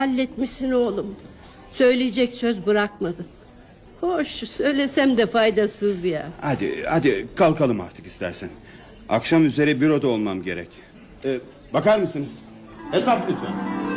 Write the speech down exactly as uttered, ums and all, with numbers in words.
Halletmişsin oğlum. Söyleyecek söz bırakmadın. Hoş, söylesem de faydasız ya. Hadi hadi kalkalım artık istersen. Akşam üzere büroda olmam gerek. ee, Bakar mısınız? Hesap lütfen.